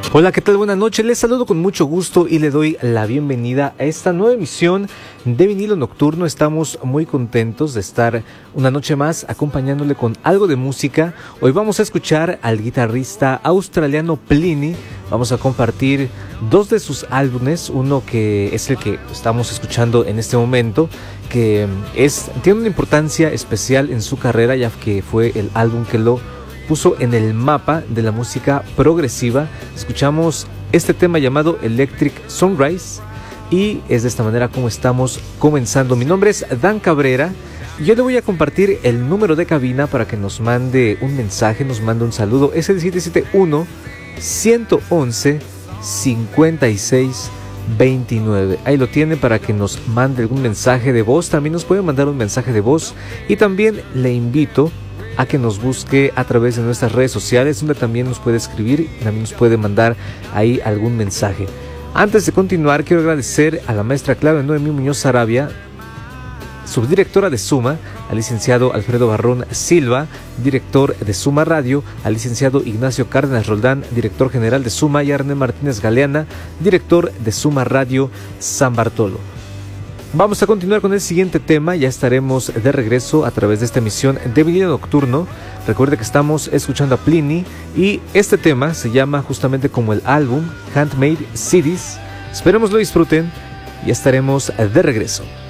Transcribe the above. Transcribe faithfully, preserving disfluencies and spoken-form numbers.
Hola, ¿qué tal? Buenas noches, les saludo con mucho gusto y le doy la bienvenida a esta nueva emisión de Vinilo Nocturno. Estamos muy contentos de estar una noche más acompañándole con algo de música. Hoy vamos a escuchar al guitarrista australiano Plini. Vamos a compartir dos de sus álbumes, uno que es el que estamos escuchando en este momento, que es, tiene una importancia especial en su carrera, ya que fue el álbum que lo puso en el mapa de la música progresiva. Escuchamos este tema llamado Electric Sunrise y es de esta manera como estamos comenzando. Mi nombre es Dan Cabrera y yo le voy a compartir el número de cabina para que nos mande un mensaje, nos mande un saludo. Es el siete siete uno, uno uno uno, cinco seis dos nueve. Ahí lo tiene para que nos mande algún mensaje de voz. También nos puede mandar un mensaje de voz y también le invito a que nos busque a través de nuestras redes sociales, donde también nos puede escribir y también nos puede mandar ahí algún mensaje. Antes de continuar, quiero agradecer a la maestra Claudia Noemí Muñoz Sarabia, subdirectora de Suma, al licenciado Alfredo Barrón Silva, director de Suma Radio, al licenciado Ignacio Cárdenas Roldán, director general de Suma, y a René Martínez Galeana, director de Suma Radio San Bartolo. Vamos a continuar con el siguiente tema, ya estaremos de regreso a través de esta emisión de Vinilo Nocturno. Recuerde que estamos escuchando a Plini y este tema se llama justamente como el álbum Handmade Cities. Esperemos lo disfruten y estaremos de regreso.